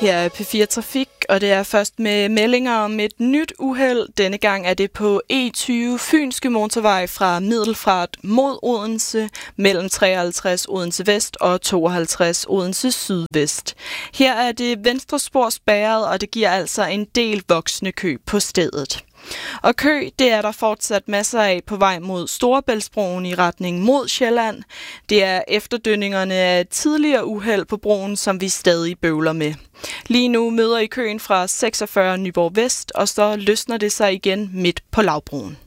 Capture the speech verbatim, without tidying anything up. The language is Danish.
Her er P fire Trafik, og det er først med meldinger om et nyt uheld. Denne gang er det på E tyve Fynske Motorvej fra Middelfart mod Odense, mellem treoghalvtreds Odense Vest og tooghalvtreds Odense Sydvest. Her er det venstre spor spærret, og det giver altså en del voksende kø på stedet. Og kø, det er der fortsat masser af på vej mod Storebæltsbroen i retning mod Sjælland. Det er efterdønningerne af et tidligere uheld på broen, som vi stadig bøvler med. Lige nu møder I køen fra seksogfyrre Nyborg Vest, og så løsner det sig igen midt på Lavbroen.